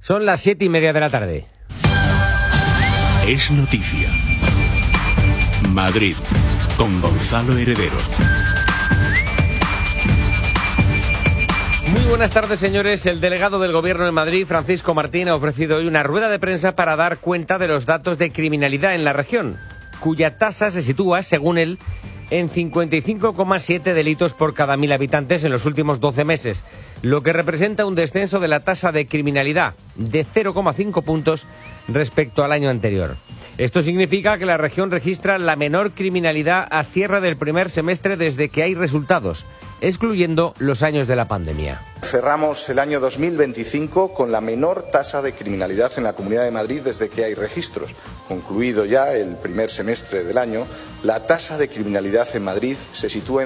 Son las 7:30 de la tarde. Es noticia. Madrid, con Gonzalo Heredero. Muy buenas tardes, señores. El delegado del Gobierno en Madrid, Francisco Martín, ha ofrecido hoy una rueda de prensa para dar cuenta de los datos de criminalidad en la región, cuya tasa se sitúa, según él, en 55,7 delitos por cada 1.000 habitantes en los últimos 12 meses, lo que representa un descenso de la tasa de criminalidad de 0,5 puntos respecto al año anterior. Esto significa que la región registra la menor criminalidad a cierre del primer semestre desde que hay resultados, excluyendo los años de la pandemia. Cerramos el año 2025 con la menor tasa de criminalidad en la Comunidad de Madrid desde que hay registros. Concluido ya el primer semestre del año, la tasa de criminalidad en Madrid se sitúa en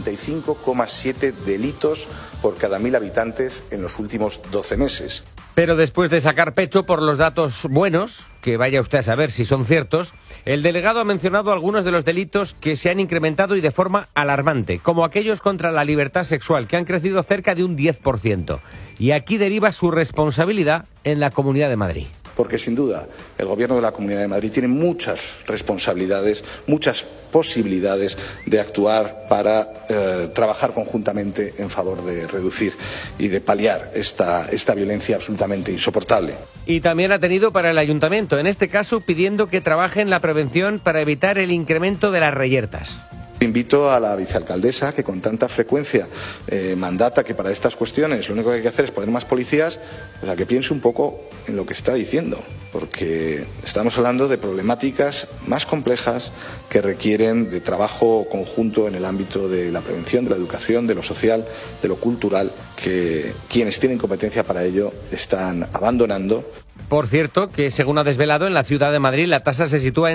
55,7 delitos por cada 1.000 habitantes en los últimos 12 meses. Pero después de sacar pecho por los datos buenos, que vaya usted a saber si son ciertos, el delegado ha mencionado algunos de los delitos que se han incrementado y de forma alarmante, como aquellos contra la libertad sexual, que han crecido cerca de un 10%. Y aquí deriva su responsabilidad en la Comunidad de Madrid. Porque sin duda el Gobierno de la Comunidad de Madrid tiene muchas responsabilidades, muchas posibilidades de actuar para trabajar conjuntamente en favor de reducir y de paliar esta violencia absolutamente insoportable. Y también ha tenido para el Ayuntamiento, en este caso pidiendo que trabaje en la prevención para evitar el incremento de las reyertas. Invito a la vicealcaldesa, que con tanta frecuencia mandata que para estas cuestiones lo único que hay que hacer es poner más policías, pues a que piense un poco en lo que está diciendo, porque estamos hablando de problemáticas más complejas que requieren de trabajo conjunto en el ámbito de la prevención, de la educación, de lo social, de lo cultural, que quienes tienen competencia para ello están abandonando. Por cierto, que según ha desvelado, en la ciudad de Madrid la tasa se sitúa en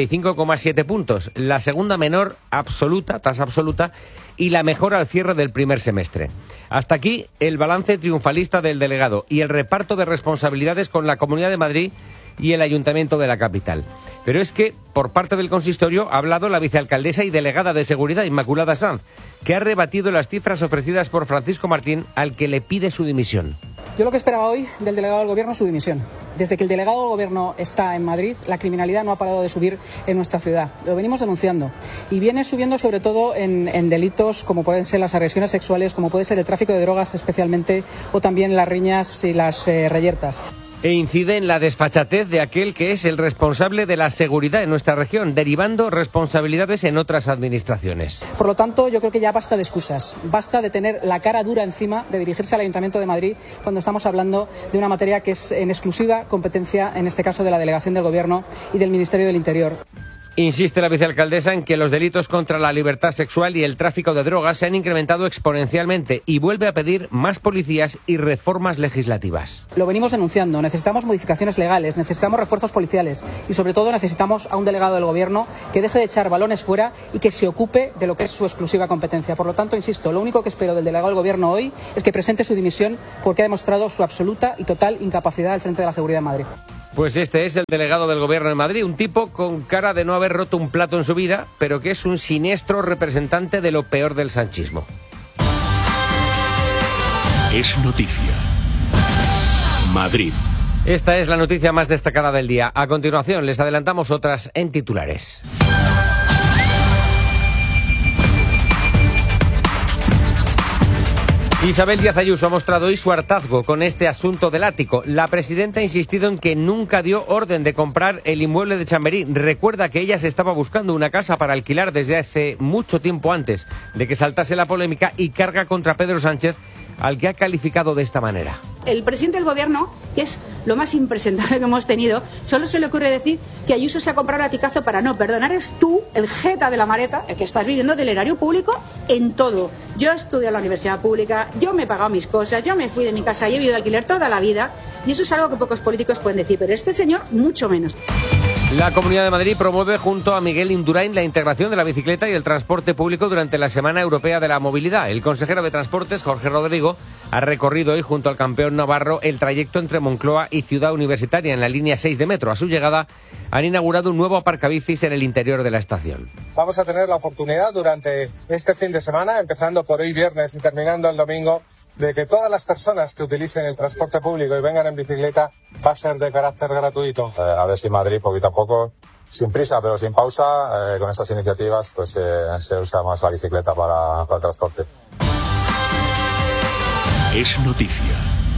65,7 puntos, la segunda menor tasa absoluta, y la mejor al cierre del primer semestre. Hasta aquí el balance triunfalista del delegado y el reparto de responsabilidades con la Comunidad de Madrid y el Ayuntamiento de la capital. Pero es que, por parte del consistorio, ha hablado la vicealcaldesa y delegada de Seguridad, Inmaculada Sanz, que ha rebatido las cifras ofrecidas por Francisco Martín, al que le pide su dimisión. Yo lo que esperaba hoy del delegado del Gobierno es su dimisión. Desde que el delegado del Gobierno está en Madrid, la criminalidad no ha parado de subir en nuestra ciudad. Lo venimos denunciando. Y viene subiendo sobre todo en delitos como pueden ser las agresiones sexuales, como puede ser el tráfico de drogas especialmente, o también las riñas y las reyertas. E incide en la desfachatez de aquel que es el responsable de la seguridad en nuestra región, derivando responsabilidades en otras administraciones. Por lo tanto, yo creo que ya basta de excusas, basta de tener la cara dura encima de dirigirse al Ayuntamiento de Madrid cuando estamos hablando de una materia que es en exclusiva competencia, en este caso de la Delegación del Gobierno y del Ministerio del Interior. Insiste la vicealcaldesa en que los delitos contra la libertad sexual y el tráfico de drogas se han incrementado exponencialmente y vuelve a pedir más policías y reformas legislativas. Lo venimos denunciando. Necesitamos modificaciones legales, necesitamos refuerzos policiales y sobre todo necesitamos a un delegado del Gobierno que deje de echar balones fuera y que se ocupe de lo que es su exclusiva competencia. Por lo tanto, insisto, lo único que espero del delegado del Gobierno hoy es que presente su dimisión porque ha demostrado su absoluta y total incapacidad al frente de la seguridad en Madrid. Pues este es el delegado del Gobierno en Madrid, un tipo con cara de no haber roto un plato en su vida, pero que es un siniestro representante de lo peor del sanchismo. Es noticia. Madrid. Esta es la noticia más destacada del día. A continuación les adelantamos otras en titulares. Isabel Díaz Ayuso ha mostrado hoy su hartazgo con este asunto del ático. La presidenta ha insistido en que nunca dio orden de comprar el inmueble de Chamberí. Recuerda que ella se estaba buscando una casa para alquilar desde hace mucho tiempo antes de que saltase la polémica y carga contra Pedro Sánchez, al que ha calificado de esta manera. El presidente del Gobierno, que es lo más impresentable que hemos tenido, solo se le ocurre decir que Ayuso se ha comprado aticazo para no perdonar. Eres tú, el jeta de la maleta, el que estás viviendo del erario público en todo. Yo estudié en la universidad pública, yo me he pagado mis cosas, yo me fui de mi casa y he vivido de alquiler toda la vida, y eso es algo que pocos políticos pueden decir, pero este señor mucho menos. La Comunidad de Madrid promueve junto a Miguel Indurain la integración de la bicicleta y el transporte público durante la Semana Europea de la Movilidad. El consejero de Transportes, Jorge Rodrigo, ha recorrido hoy junto al campeón navarro el trayecto entre Moncloa y Ciudad Universitaria en la línea 6 de metro. A su llegada han inaugurado un nuevo aparcabicis en el interior de la estación. Vamos a tener la oportunidad durante este fin de semana, empezando por hoy viernes y terminando el domingo, de que todas las personas que utilicen el transporte público y vengan en bicicleta va a ser de carácter gratuito. A ver si Madrid, poquito a poco, sin prisa pero sin pausa, con estas iniciativas pues se usa más la bicicleta para el transporte. Es noticia.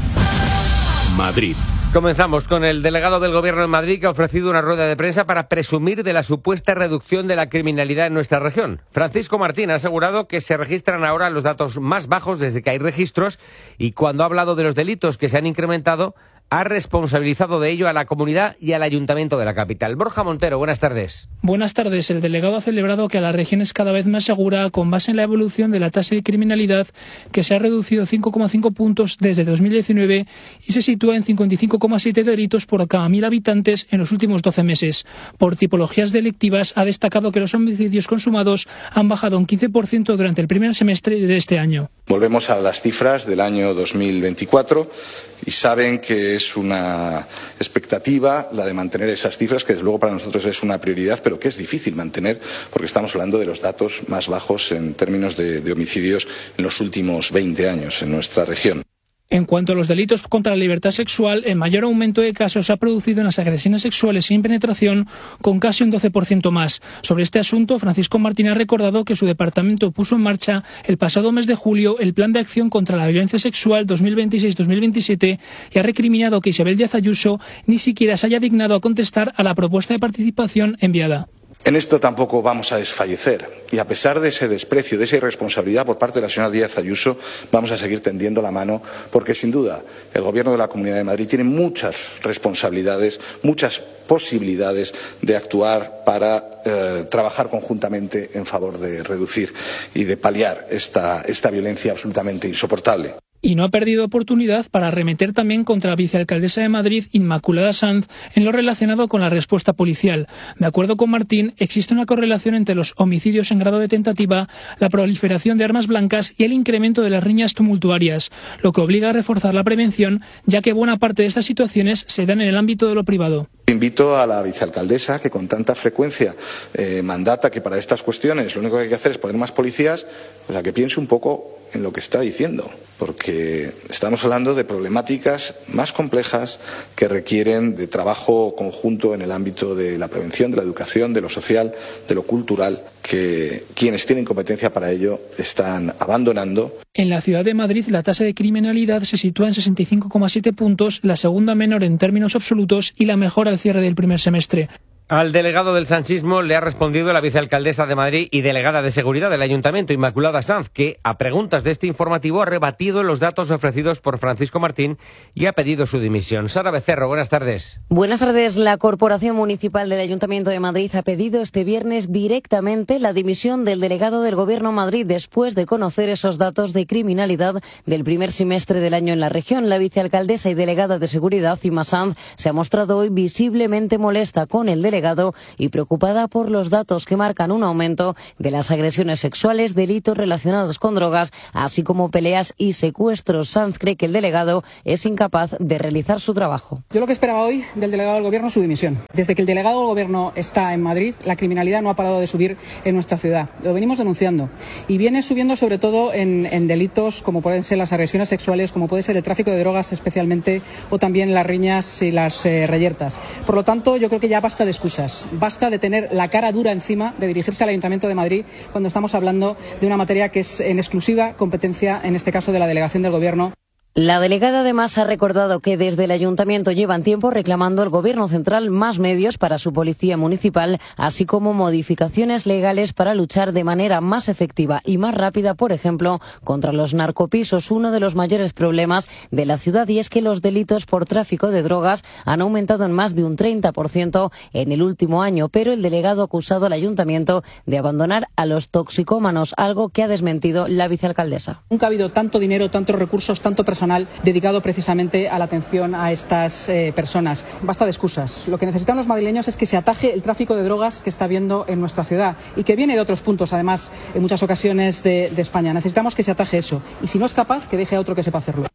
Madrid. Comenzamos con el delegado del Gobierno en Madrid, que ha ofrecido una rueda de prensa para presumir de la supuesta reducción de la criminalidad en nuestra región. Francisco Martín ha asegurado que se registran ahora los datos más bajos desde que hay registros, y cuando ha hablado de los delitos que se han incrementado, ha responsabilizado de ello a la comunidad y al ayuntamiento de la capital. Borja Montero, buenas tardes. Buenas tardes. El delegado ha celebrado que la región es cada vez más segura con base en la evolución de la tasa de criminalidad, que se ha reducido 5,5 puntos desde 2019 y se sitúa en 55,7 delitos por cada 1.000 habitantes en los últimos 12 meses. Por tipologías delictivas, ha destacado que los homicidios consumados han bajado un 15% durante el primer semestre de este año. Volvemos a las cifras del año 2024 y saben que es una expectativa la de mantener esas cifras, que desde luego para nosotros es una prioridad, pero que es difícil mantener porque estamos hablando de los datos más bajos en términos de homicidios en los últimos 20 años en nuestra región. En cuanto a los delitos contra la libertad sexual, el mayor aumento de casos se ha producido en las agresiones sexuales sin penetración, con casi un 12% más. Sobre este asunto, Francisco Martín ha recordado que su departamento puso en marcha el pasado mes de julio el Plan de Acción contra la Violencia Sexual 2026-2027 y ha recriminado que Isabel Díaz Ayuso ni siquiera se haya dignado a contestar a la propuesta de participación enviada. En esto tampoco vamos a desfallecer y a pesar de ese desprecio, de esa irresponsabilidad por parte de la señora Díaz Ayuso, vamos a seguir tendiendo la mano porque sin duda el Gobierno de la Comunidad de Madrid tiene muchas responsabilidades, muchas posibilidades de actuar para trabajar conjuntamente en favor de reducir y de paliar esta violencia absolutamente insoportable. Y no ha perdido oportunidad para arremeter también contra la vicealcaldesa de Madrid, Inmaculada Sanz, en lo relacionado con la respuesta policial. De acuerdo con Martín, existe una correlación entre los homicidios en grado de tentativa, la proliferación de armas blancas y el incremento de las riñas tumultuarias, lo que obliga a reforzar la prevención, ya que buena parte de estas situaciones se dan en el ámbito de lo privado. Invito a la vicealcaldesa, que con tanta frecuencia mandata que para estas cuestiones lo único que hay que hacer es poner más policías, pues a que piense un poco en lo que está diciendo, porque estamos hablando de problemáticas más complejas que requieren de trabajo conjunto en el ámbito de la prevención, de la educación, de lo social, de lo cultural, que quienes tienen competencia para ello están abandonando. En la ciudad de Madrid, la tasa de criminalidad se sitúa en 65,7 puntos, la segunda menor en términos absolutos y la mejor al cierre del primer semestre. Al delegado del sanchismo le ha respondido la vicealcaldesa de Madrid y delegada de Seguridad del Ayuntamiento, Inmaculada Sanz, que, a preguntas de este informativo, ha rebatido los datos ofrecidos por Francisco Martín y ha pedido su dimisión. Sara Becerro, buenas tardes. Buenas tardes. La Corporación Municipal del Ayuntamiento de Madrid ha pedido este viernes directamente la dimisión del delegado del Gobierno en Madrid después de conocer esos datos de criminalidad del primer semestre del año en la región. La vicealcaldesa y delegada de Seguridad, Inma Sanz, se ha mostrado hoy visiblemente molesta con el delegado y preocupada por los datos que marcan un aumento de las agresiones sexuales, delitos relacionados con drogas, así como peleas y secuestros. Sanz cree que el delegado es incapaz de realizar su trabajo. Yo lo que esperaba hoy del delegado del Gobierno es su dimisión. Desde que el delegado del Gobierno está en Madrid, la criminalidad no ha parado de subir en nuestra ciudad. Lo venimos denunciando y viene subiendo sobre todo en delitos como pueden ser las agresiones sexuales, como puede ser el tráfico de drogas especialmente, o también las riñas y las reyertas. Por lo tanto, yo creo que ya basta de excusas. Basta de tener la cara dura encima de dirigirse al Ayuntamiento de Madrid cuando estamos hablando de una materia que es en exclusiva competencia, en este caso, de la delegación del Gobierno. La delegada además ha recordado que desde el Ayuntamiento llevan tiempo reclamando al Gobierno central más medios para su policía municipal, así como modificaciones legales para luchar de manera más efectiva y más rápida, por ejemplo, contra los narcopisos, uno de los mayores problemas de la ciudad, y es que los delitos por tráfico de drogas han aumentado en más de un 30% en el último año, pero el delegado ha acusado al Ayuntamiento de abandonar a los toxicómanos, algo que ha desmentido la vicealcaldesa. Nunca ha habido tanto dinero, tantos recursos, tanto personal dedicado precisamente a la atención a estas personas. Basta de excusas. Lo que necesitan los madrileños es que se ataje el tráfico de drogas que está habiendo en nuestra ciudad y que viene de otros puntos, además, en muchas ocasiones de España. Necesitamos que se ataje eso y si no es capaz, que deje a otro que sepa hacerlo.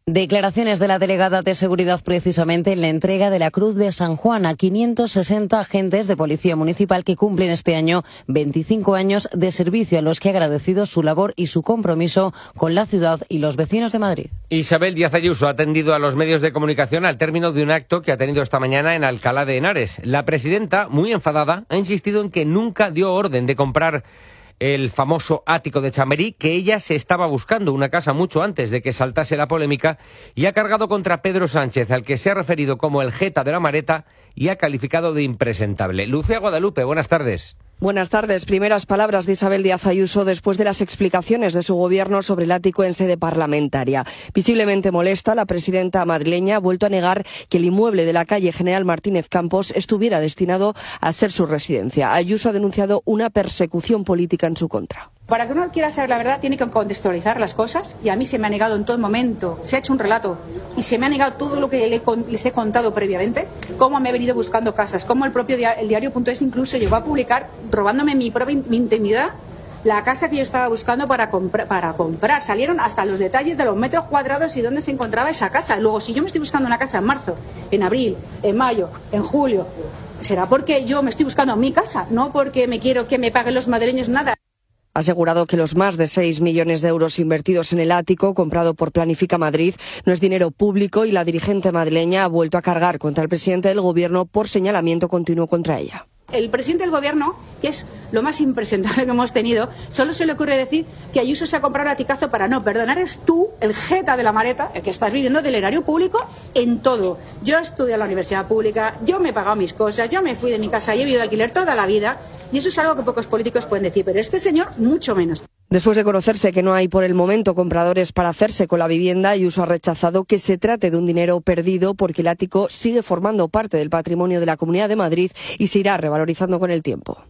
Declaraciones de la delegada de Seguridad precisamente en la entrega de la Cruz de San Juan a 560 agentes de Policía Municipal que cumplen este año 25 años de servicio, a los que ha agradecido su labor y su compromiso con la ciudad y los vecinos de Madrid. Isabel Díaz Ayuso ha atendido a los medios de comunicación al término de un acto que ha tenido esta mañana en Alcalá de Henares. La presidenta, muy enfadada, ha insistido en que nunca dio orden de comprar el famoso ático de Chamberí, que ella se estaba buscando una casa mucho antes de que saltase la polémica, y ha cargado contra Pedro Sánchez, al que se ha referido como el jeta de la Mareta y ha calificado de impresentable. Lucía Guadalupe, buenas tardes. Buenas tardes. Primeras palabras de Isabel Díaz Ayuso después de las explicaciones de su gobierno sobre el ático en sede parlamentaria. Visiblemente molesta, la presidenta madrileña ha vuelto a negar que el inmueble de la calle General Martínez Campos estuviera destinado a ser su residencia. Ayuso ha denunciado una persecución política en su contra. Para que uno quiera saber la verdad tiene que contextualizar las cosas, y a mí se me ha negado en todo momento, se ha hecho un relato y se me ha negado todo lo que les he contado previamente, cómo me he venido buscando casas, cómo el propio el diario.es incluso llegó a publicar, robándome mi intimidad, la casa que yo estaba buscando para comprar. Salieron hasta los detalles de los metros cuadrados y dónde se encontraba esa casa. Luego, si yo me estoy buscando una casa en marzo, en abril, en mayo, en julio, será porque yo me estoy buscando mi casa, no porque me quiero que me paguen los madrileños nada. Ha asegurado que los más de 6 millones de euros invertidos en el ático, comprado por Planifica Madrid, no es dinero público, y la dirigente madrileña ha vuelto a cargar contra el presidente del Gobierno por señalamiento continuo contra ella. El presidente del Gobierno, que es lo más impresentable que hemos tenido, solo se le ocurre decir que Ayuso se ha comprado un aticazo para no perdonar. Eres tú, el jeta de la Mareta, el que estás viviendo del erario público en todo. Yo estudié en la universidad pública, yo me he pagado mis cosas, yo me fui de mi casa y he vivido de alquiler toda la vida, y eso es algo que pocos políticos pueden decir, pero este señor mucho menos. Después de conocerse que no hay por el momento compradores para hacerse con la vivienda, Ayuso ha rechazado que se trate de un dinero perdido, porque el ático sigue formando parte del patrimonio de la Comunidad de Madrid y se irá revalorizando con el tiempo.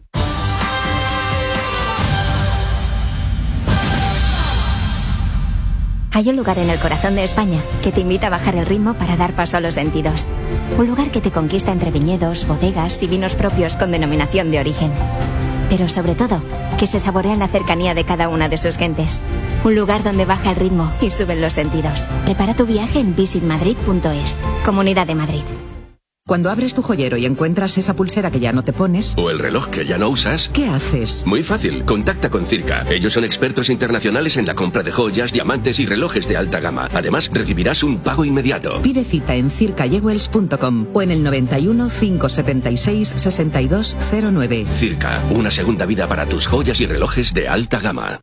Hay un lugar en el corazón de España que te invita a bajar el ritmo para dar paso a los sentidos. Un lugar que te conquista entre viñedos, bodegas y vinos propios con denominación de origen. Pero sobre todo, que se saborea en la cercanía de cada una de sus gentes. Un lugar donde baja el ritmo y suben los sentidos. Prepara tu viaje en visitmadrid.es. Comunidad de Madrid. Cuando abres tu joyero y encuentras esa pulsera que ya no te pones, o el reloj que ya no usas, ¿qué haces? Muy fácil, contacta con Circa. Ellos son expertos internacionales en la compra de joyas, diamantes y relojes de alta gama. Además, recibirás un pago inmediato. Pide cita en circajewells.com o en el 91 576 6209. Circa, una segunda vida para tus joyas y relojes de alta gama.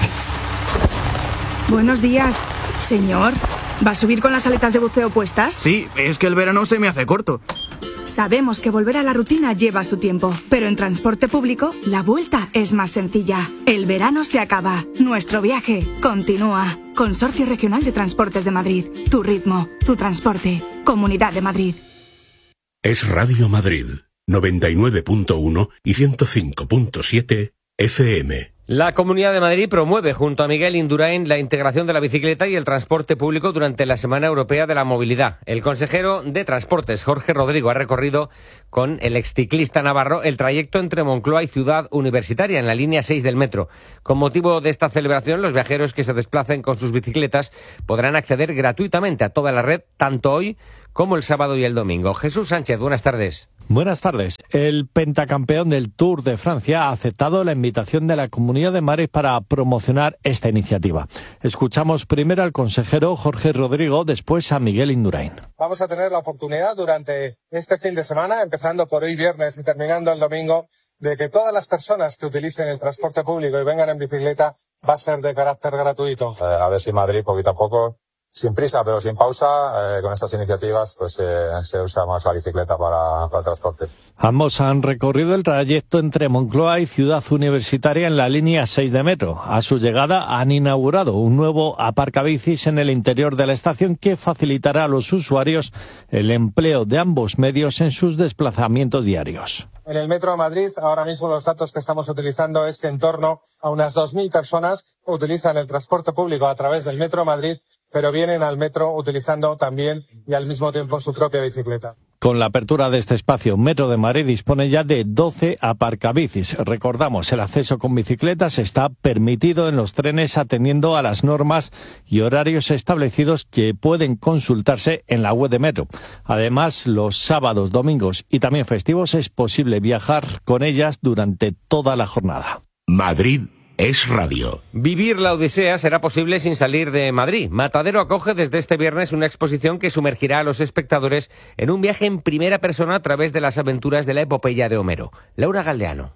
Buenos días, señor. ¿Va a subir con las aletas de buceo puestas? Sí, es que el verano se me hace corto. Sabemos que volver a la rutina lleva su tiempo, pero en transporte público la vuelta es más sencilla. El verano se acaba, nuestro viaje continúa. Consorcio Regional de Transportes de Madrid. Tu ritmo, tu transporte. Comunidad de Madrid. Es Radio Madrid, 99.1 y 105.7 FM. La Comunidad de Madrid promueve junto a Miguel Indurain la integración de la bicicleta y el transporte público durante la Semana Europea de la Movilidad. El consejero de Transportes, Jorge Rodrigo, ha recorrido con el exciclista navarro el trayecto entre Moncloa y Ciudad Universitaria en la línea 6 del metro. Con motivo de esta celebración, los viajeros que se desplacen con sus bicicletas podrán acceder gratuitamente a toda la red, tanto hoy como el sábado y el domingo. Jesús Sánchez, buenas tardes. Buenas tardes. El pentacampeón del Tour de Francia ha aceptado la invitación de la Comunidad de Madrid para promocionar esta iniciativa. Escuchamos primero al consejero Jorge Rodrigo, después a Miguel Indurain. Vamos a tener la oportunidad durante este fin de semana, empezando por hoy viernes y terminando el domingo, de que todas las personas que utilicen el transporte público y vengan en bicicleta va a ser de carácter gratuito. A ver si Madrid, poquito a poco, sin prisa pero sin pausa, con estas iniciativas pues se usa más la bicicleta para el transporte. Ambos han recorrido el trayecto entre Moncloa y Ciudad Universitaria en la línea 6 de metro. A su llegada han inaugurado un nuevo aparcabicis en el interior de la estación que facilitará a los usuarios el empleo de ambos medios en sus desplazamientos diarios. En el Metro de Madrid, ahora mismo los datos que estamos utilizando es que en torno a unas 2.000 personas utilizan el transporte público a través del Metro de Madrid, pero vienen al metro utilizando también y al mismo tiempo su propia bicicleta. Con la apertura de este espacio, Metro de Madrid dispone ya de 12 aparcabicis. Recordamos, el acceso con bicicletas está permitido en los trenes atendiendo a las normas y horarios establecidos que pueden consultarse en la web de Metro. Además, los sábados, domingos y también festivos es posible viajar con ellas durante toda la jornada. Madrid es radio. Vivir la Odisea será posible sin salir de Madrid. Matadero acoge desde este viernes una exposición que sumergirá a los espectadores en un viaje en primera persona a través de las aventuras de la epopeya de Homero. Laura Galdeano.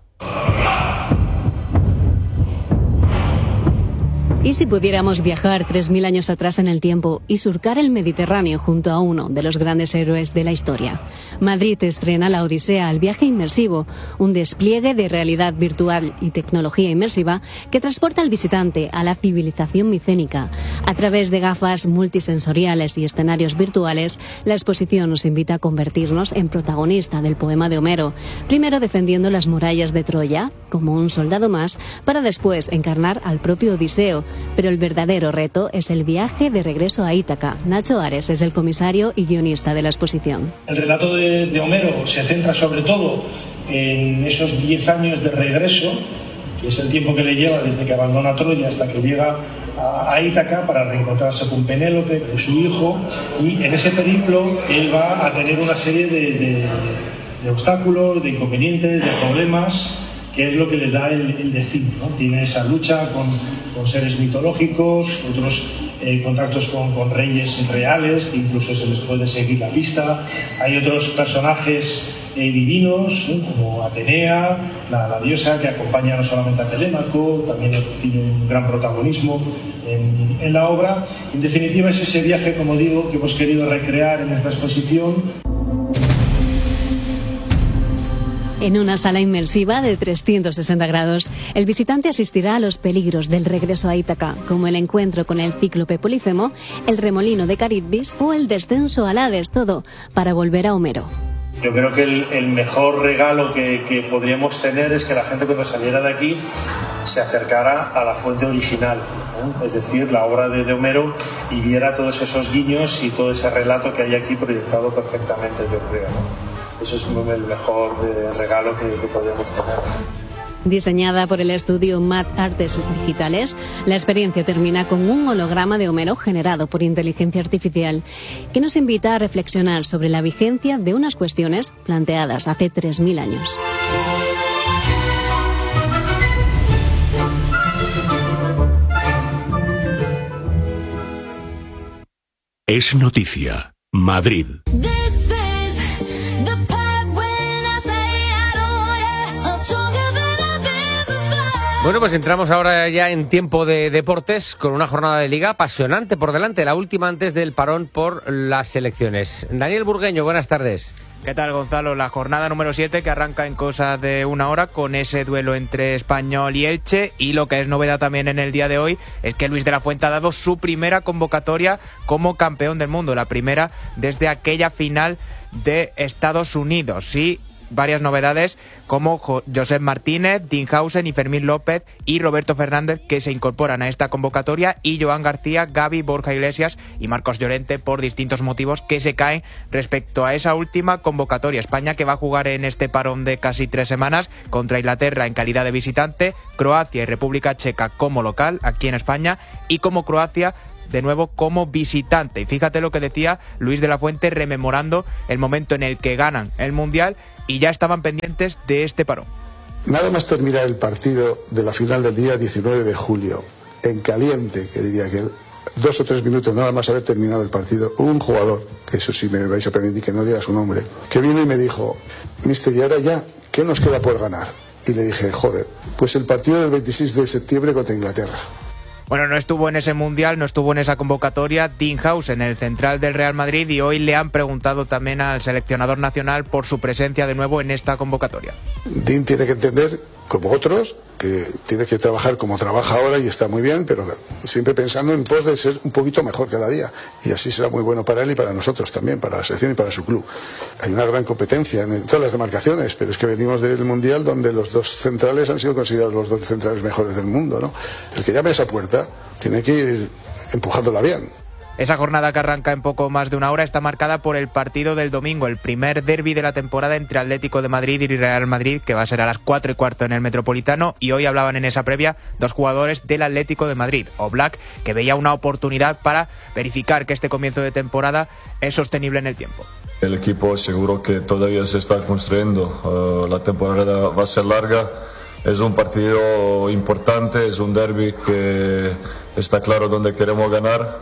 ¿Y si pudiéramos viajar 3.000 años atrás en el tiempo y surcar el Mediterráneo junto a uno de los grandes héroes de la historia? Madrid estrena la Odisea, el viaje inmersivo, un despliegue de realidad virtual y tecnología inmersiva que transporta al visitante a la civilización micénica. A través de gafas multisensoriales y escenarios virtuales, la exposición nos invita a convertirnos en protagonista del poema de Homero, primero defendiendo las murallas de Troya, como un soldado más, para después encarnar al propio Odiseo. Pero el verdadero reto es el viaje de regreso a Ítaca. Nacho Ares es el comisario y guionista de la exposición. El relato de Homero se centra sobre todo en esos 10 años de regreso, que es el tiempo que le lleva desde que abandona Troya hasta que llega a Ítaca para reencontrarse con Penélope, con su hijo, y en ese periplo él va a tener una serie de obstáculos, de inconvenientes, de problemas, que es lo que les da el destino, ¿no? Tiene esa lucha con seres mitológicos, otros contactos con reyes reales, que incluso se les puede seguir la pista. Hay otros personajes divinos, ¿no? Como Atenea, la diosa que acompaña no solamente a Telémaco, también tiene un gran protagonismo en la obra. En definitiva, es ese viaje, como digo, que hemos querido recrear en esta exposición. En una sala inmersiva de 360 grados, el visitante asistirá a los peligros del regreso a Ítaca, como el encuentro con el cíclope Polifemo, el remolino de Caribdis o el descenso al Hades, todo para volver a Homero. Yo creo que el mejor regalo que podríamos tener es que la gente cuando saliera de aquí se acercara a la fuente original, ¿no? Es decir, la obra de Homero, y viera todos esos guiños y todo ese relato que hay aquí proyectado perfectamente, yo creo, ¿no? Eso es el mejor regalo que podríamos tener. Diseñada por el estudio Mad Artes Digitales, la experiencia termina con un holograma de Homero generado por inteligencia artificial, que nos invita a reflexionar sobre la vigencia de unas cuestiones planteadas hace 3.000 años. Es noticia. Madrid. Bueno, pues entramos ahora ya en tiempo de deportes con una jornada de liga apasionante por delante, la última antes del parón por las elecciones. Daniel Burgueño, buenas tardes. ¿Qué tal, Gonzalo? La jornada número 7 que arranca en cosa de una hora con ese duelo entre Español y Elche, y lo que es novedad también en el día de hoy es que Luis de la Fuente ha dado su primera convocatoria como campeón del mundo, la primera desde aquella final de Estados Unidos. Sí, varias novedades como Josep Martínez, Dean Howson y Fermín López y Roberto Fernández, que se incorporan a esta convocatoria, y Joan García, Gavi, Borja Iglesias y Marcos Llorente, por distintos motivos que se caen respecto a esa última convocatoria. España, que va a jugar en este parón de casi 3 semanas contra Inglaterra en calidad de visitante, Croacia y República Checa como local aquí en España, y como Croacia de nuevo como visitante. Y fíjate lo que decía Luis de la Fuente rememorando el momento en el que ganan el Mundial y ya estaban pendientes de este parón. Nada más terminar el partido de la final del día 19 de julio, en caliente, que diría que 2 o 3 minutos nada más haber terminado el partido, hubo un jugador, que eso sí me vais a permitir que no diga su nombre, que vino y me dijo: mister, ¿y ahora ya qué nos queda por ganar? Y le dije: joder, pues el partido del 26 de septiembre contra Inglaterra. Bueno, no estuvo en ese Mundial, no estuvo en esa convocatoria Dean Howson, el central del Real Madrid, y hoy le han preguntado también al seleccionador nacional por su presencia de nuevo en esta convocatoria. Dean tiene que entender, como otros, que tiene que trabajar como trabaja ahora y está muy bien, pero siempre pensando en pos de ser un poquito mejor cada día, y así será muy bueno para él y para nosotros también, para la selección y para su club. Hay una gran competencia en todas las demarcaciones, pero es que venimos del Mundial donde los 2 centrales han sido considerados los 2 centrales mejores del mundo, ¿no? El que llame a esa puerta tiene que ir empujándola bien. Esa jornada que arranca en poco más de una hora está marcada por el partido del domingo, el primer derbi de la temporada entre Atlético de Madrid y Real Madrid, que va a ser a las 4:15 en el Metropolitano, y hoy hablaban en esa previa dos jugadores del Atlético de Madrid, Oblak, que veía una oportunidad para verificar que este comienzo de temporada es sostenible en el tiempo. El equipo seguro que todavía se está construyendo, la temporada va a ser larga, es un partido importante, es un derbi que está claro dónde queremos ganar,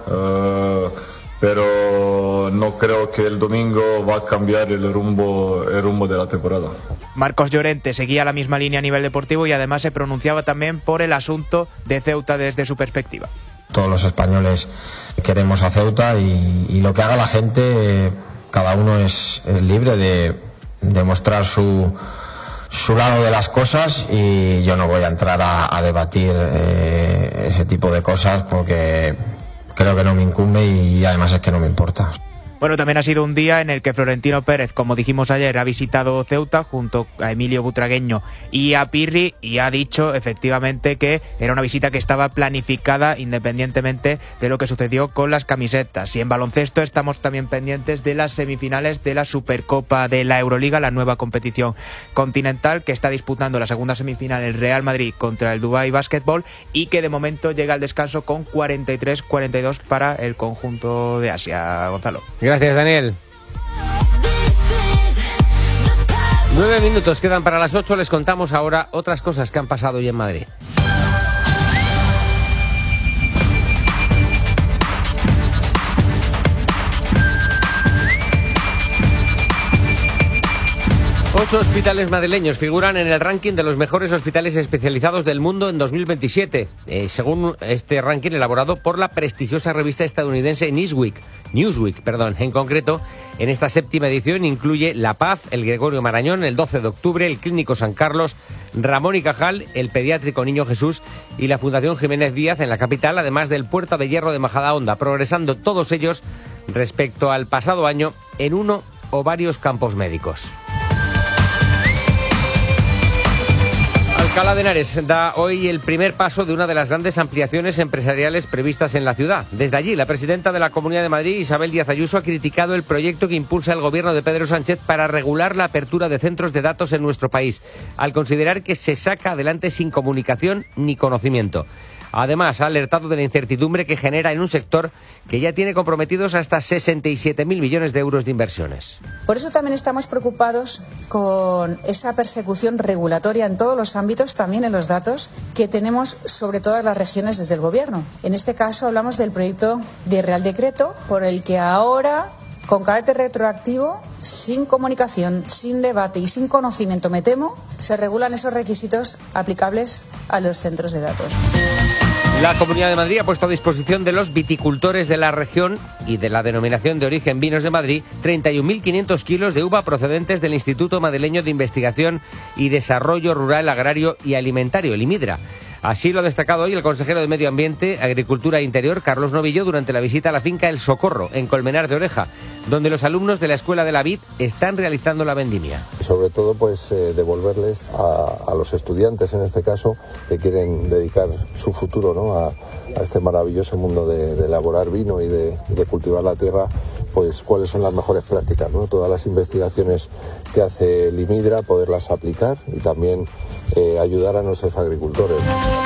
pero no creo que el domingo va a cambiar el rumbo de la temporada. Marcos Llorente seguía la misma línea a nivel deportivo y además se pronunciaba también por el asunto de Ceuta desde su perspectiva. Todos los españoles queremos a Ceuta y lo que haga la gente, cada uno es libre de mostrar su lado de las cosas, y yo no voy a entrar a debatir ese tipo de cosas porque creo que no me incumbe y además es que no me importa. Bueno, también ha sido un día en el que Florentino Pérez, como dijimos ayer, ha visitado Ceuta junto a Emilio Butragueño y a Pirri, y ha dicho efectivamente que era una visita que estaba planificada independientemente de lo que sucedió con las camisetas. Y en baloncesto estamos también pendientes de las semifinales de la Supercopa de la Euroliga, la nueva competición continental que está disputando la segunda semifinal el Real Madrid contra el Dubai Basketball, y que de momento llega al descanso con 43-42 para el conjunto de Asia. Gonzalo. Gracias, Daniel. 9 minutos quedan para las 8. Les contamos ahora otras cosas que han pasado hoy en Madrid. Ocho hospitales madrileños figuran en el ranking de los mejores hospitales especializados del mundo en 2027, según este ranking elaborado por la prestigiosa revista estadounidense Newsweek. En concreto, en esta séptima edición incluye La Paz, el Gregorio Marañón, el 12 de octubre, el Clínico San Carlos, Ramón y Cajal, el Pediátrico Niño Jesús y la Fundación Jiménez Díaz en la capital, además del Puerta de Hierro de Majadahonda, progresando todos ellos respecto al pasado año en uno o varios campos médicos. Alcalá de Henares da hoy el primer paso de una de las grandes ampliaciones empresariales previstas en la ciudad. Desde allí, la presidenta de la Comunidad de Madrid, Isabel Díaz Ayuso, ha criticado el proyecto que impulsa el gobierno de Pedro Sánchez para regular la apertura de centros de datos en nuestro país, al considerar que se saca adelante sin comunicación ni conocimiento. Además, ha alertado de la incertidumbre que genera en un sector que ya tiene comprometidos hasta 67.000 millones de euros de inversiones. Por eso también estamos preocupados con esa persecución regulatoria en todos los ámbitos, también en los datos, que tenemos sobre todas las regiones desde el Gobierno. En este caso hablamos del proyecto de Real Decreto, por el que ahora, con carácter retroactivo, sin comunicación, sin debate y sin conocimiento, me temo, se regulan esos requisitos aplicables a los centros de datos. La Comunidad de Madrid ha puesto a disposición de los viticultores de la región y de la denominación de origen Vinos de Madrid 31.500 kilos de uva procedentes del Instituto Madrileño de Investigación y Desarrollo Rural, Agrario y Alimentario, el IMIDRA. Así lo ha destacado hoy el consejero de Medio Ambiente, Agricultura e Interior, Carlos Novillo, durante la visita a la finca El Socorro, en Colmenar de Oreja, donde los alumnos de la Escuela de la Vid están realizando la vendimia. Sobre todo, devolverles a los estudiantes, en este caso, que quieren dedicar su futuro, ¿no?, a este maravilloso mundo de elaborar vino y de cultivar la tierra, pues cuáles son las mejores prácticas, ¿no? Todas las investigaciones que hace el IMIDRA, poderlas aplicar y también ayudar a nuestros agricultores.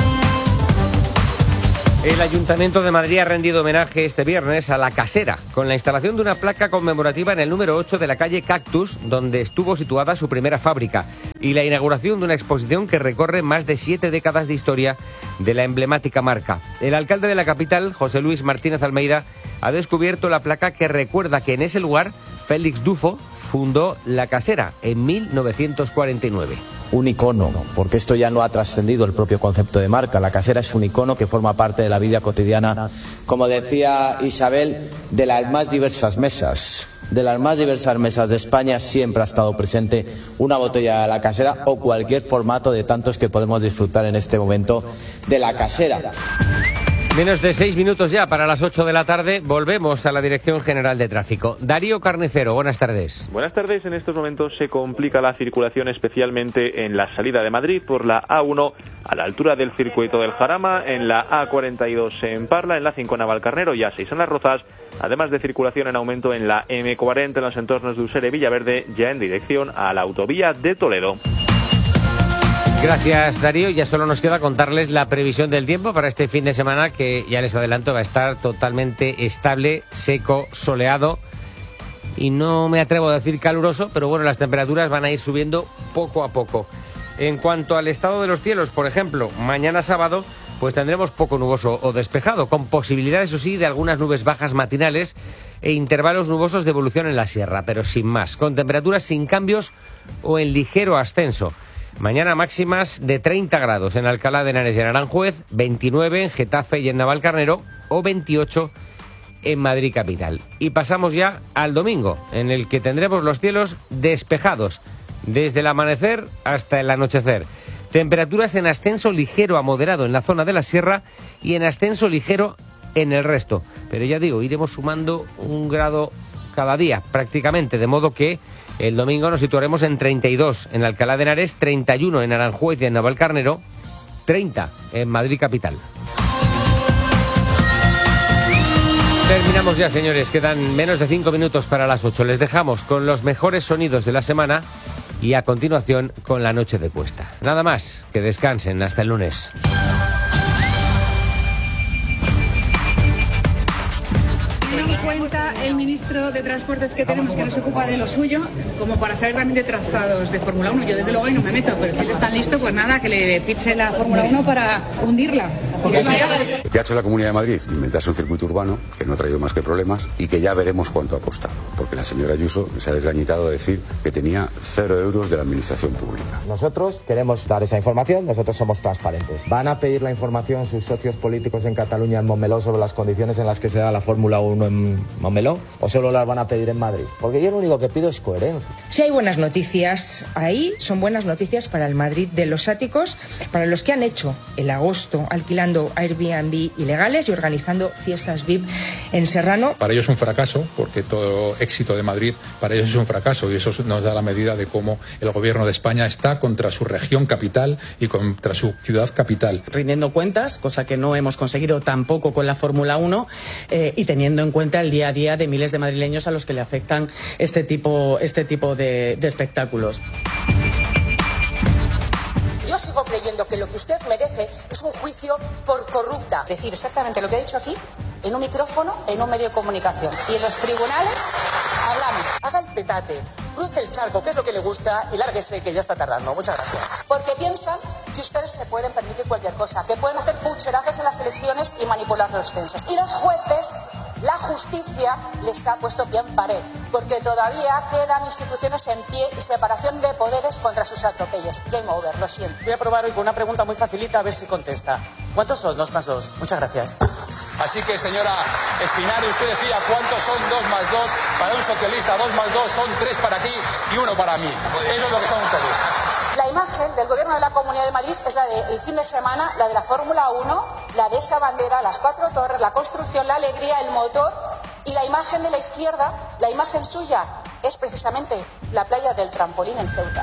El Ayuntamiento de Madrid ha rendido homenaje este viernes a La Casera, con la instalación de una placa conmemorativa en el número 8 de la calle Cactus, donde estuvo situada su primera fábrica, y la inauguración de una exposición que recorre más de 7 décadas de historia de la emblemática marca. El alcalde de la capital, José Luis Martínez Almeida, ha descubierto la placa que recuerda que en ese lugar Félix Dufo fundó La Casera en 1949. Un icono, porque esto ya no ha trascendido el propio concepto de marca. La Casera es un icono que forma parte de la vida cotidiana, como decía Isabel, de las más diversas mesas. De las más diversas mesas de España siempre ha estado presente una botella de La Casera o cualquier formato de tantos que podemos disfrutar en este momento de La Casera. Menos de 6 minutos ya para las 8 de la tarde. Volvemos a la Dirección General de Tráfico. Darío Carnicero, buenas tardes. Buenas tardes. En estos momentos se complica la circulación, especialmente en la salida de Madrid por la A1 a la altura del Circuito del Jarama, en la A42 en Parla, en la 5 en Navalcarnero y A6 en Las Rozas, además de circulación en aumento en la M40 en los entornos de Usera y Villaverde, ya en dirección a la autovía de Toledo. Gracias, Darío. Ya solo nos queda contarles la previsión del tiempo para este fin de semana, que ya les adelanto va a estar totalmente estable, seco, soleado y no me atrevo a decir caluroso, pero bueno, las temperaturas van a ir subiendo poco a poco. En cuanto al estado de los cielos, por ejemplo, mañana sábado pues tendremos poco nuboso o despejado, con posibilidades, eso sí, de algunas nubes bajas matinales e intervalos nubosos de evolución en la sierra, pero sin más, con temperaturas sin cambios o en ligero ascenso. Mañana máximas de 30 grados en Alcalá de Henares y en Aranjuez, 29 en Getafe y en Navalcarnero o 28 en Madrid capital. Y pasamos ya al domingo, en el que tendremos los cielos despejados desde el amanecer hasta el anochecer. Temperaturas en ascenso ligero a moderado en la zona de la sierra y en ascenso ligero en el resto. Pero ya digo, iremos sumando 1 grado cada día prácticamente, de modo que el domingo nos situaremos en 32 en Alcalá de Henares, 31 en Aranjuez y en Navalcarnero, 30 en Madrid capital. Terminamos ya, señores. Quedan menos de 5 minutos para las 8. Les dejamos con los mejores sonidos de la semana y a continuación con la noche de cuesta. Nada más, que descansen. Hasta el lunes. Cuenta el ministro de Transportes que tenemos, que no se ocupa de lo suyo, como para saber también de trazados de Fórmula 1. Yo desde luego ahí no me meto, pero si él está listo, pues nada, que le fiche la Fórmula 1 para hundirla. ¿Qué ha hecho la Comunidad de Madrid? Inventarse un circuito urbano que no ha traído más que problemas y que ya veremos cuánto ha costado. Porque la señora Ayuso se ha desgañitado a decir que tenía 0 euros de la administración pública. Nosotros queremos dar esa información, nosotros somos transparentes. ¿Van a pedir la información sus socios políticos en Cataluña, en Montmeló, sobre las condiciones en las que se da la Fórmula 1 en Montmeló? ¿O solo las van a pedir en Madrid? Porque yo lo único que pido es coherencia. Si hay buenas noticias ahí, son buenas noticias para el Madrid de los áticos, para los que han hecho el agosto alquilando Airbnb ilegales y organizando fiestas VIP en Serrano. Para ellos es un fracaso, porque todo éxito de Madrid para ellos es un fracaso, y eso nos da la medida de cómo el gobierno de España está contra su región capital y contra su ciudad capital. Rindiendo cuentas, cosa que no hemos conseguido tampoco con la Fórmula 1, y teniendo en cuenta el día a día de miles de madrileños a los que le afectan este tipo de espectáculos. Yo sigo creyendo que lo que usted merece es un juicio por corrupta. Decir exactamente lo que ha dicho aquí, en un micrófono, en un medio de comunicación. Y en los tribunales hablamos. Haga el petate, cruce el charco, que es lo que le gusta, y lárguese, que ya está tardando. Muchas gracias. Porque piensan que ustedes se pueden permitir cualquier cosa, que pueden hacer pucherazos en las elecciones y manipular los censos. Y los jueces, la justicia, les ha puesto pie en pared, porque todavía quedan instituciones en pie y separación de poderes contra sus atropellos. Game over, lo siento. Voy a probar hoy con una pregunta muy facilita, a ver si contesta. ¿Cuántos son 2 más 2? Muchas gracias. Así que, señora Espinari, usted decía cuántos son 2 más 2. Para un socialista 2 más 2 son 3 para ti y 1 para mí. Eso es lo que son ustedes. La imagen del gobierno de la Comunidad de Madrid es la del fin de semana, la de la Fórmula 1, la de esa bandera, las 4 torres, la construcción, la alegría, el motor, y la imagen de la izquierda, la imagen suya, es precisamente la playa del Trampolín en Ceuta.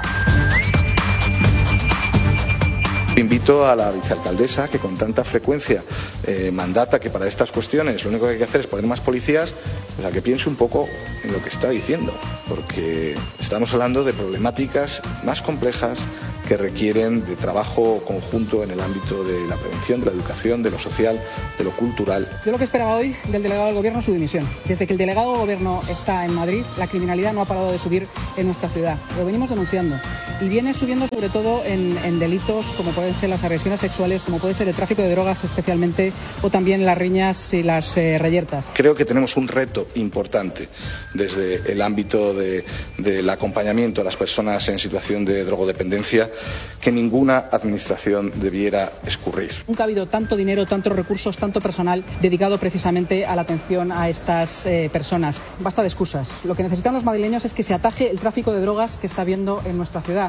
Invito a la vicealcaldesa, que con tanta frecuencia mandata que para estas cuestiones lo único que hay que hacer es poner más policías, pues a que piense un poco en lo que está diciendo, porque estamos hablando de problemáticas más complejas que requieren de trabajo conjunto en el ámbito de la prevención, de la educación, de lo social, de lo cultural. Yo lo que esperaba hoy del delegado del Gobierno es su dimisión. Desde que el delegado del Gobierno está en Madrid, la criminalidad no ha parado de subir en nuestra ciudad. Lo venimos denunciando. Y viene subiendo sobre todo en delitos como pueden ser las agresiones sexuales, como puede ser el tráfico de drogas especialmente, o también las riñas y las reyertas. Creo que tenemos un reto importante desde el ámbito del acompañamiento a las personas en situación de drogodependencia, que ninguna administración debiera escurrir. Nunca ha habido tanto dinero, tantos recursos, tanto personal dedicado precisamente a la atención a estas personas. Basta de excusas. Lo que necesitan los madrileños es que se ataje el tráfico de drogas que está habiendo en nuestra ciudad.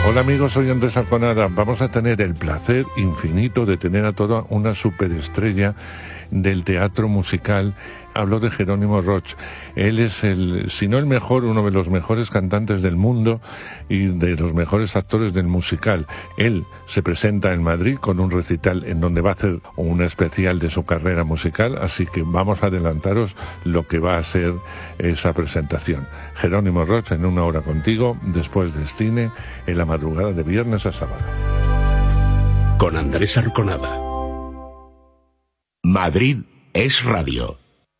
Hola amigos, soy Andrés Arconada. Vamos a tener el placer infinito de tener a toda una superestrella del teatro musical. Hablo de Jerónimo Roch. Él es si no el mejor, uno de los mejores cantantes del mundo y de los mejores actores del musical. Él se presenta en Madrid con un recital en donde va a hacer un especial de su carrera musical, así que vamos a adelantaros lo que va a ser esa presentación. Jerónimo Roch en Una Hora Contigo, después del cine, en la madrugada de viernes a sábado. Con Andrés Arconada. Madrid es radio.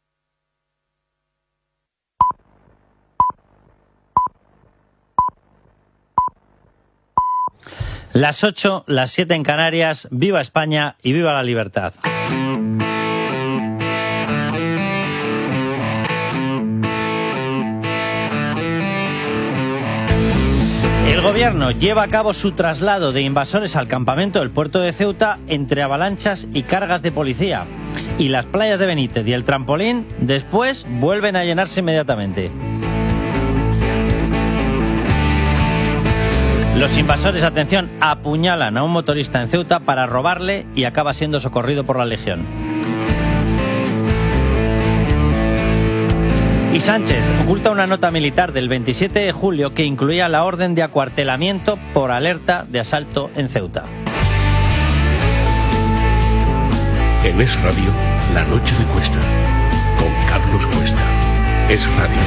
Las 8, las 7 en Canarias. Viva España y viva la libertad. El gobierno lleva a cabo su traslado de invasores al campamento del puerto de Ceuta entre avalanchas y cargas de policía. Y las playas de Benítez y el Trampolín después vuelven a llenarse inmediatamente. Los invasores, atención, apuñalan a un motorista en Ceuta para robarle y acaba siendo socorrido por la Legión. Y Sánchez oculta una nota militar del 27 de julio que incluía la orden de acuartelamiento por alerta de asalto en Ceuta. En Es Radio, la noche de Cuesta, con Carlos Cuesta. Es Radio.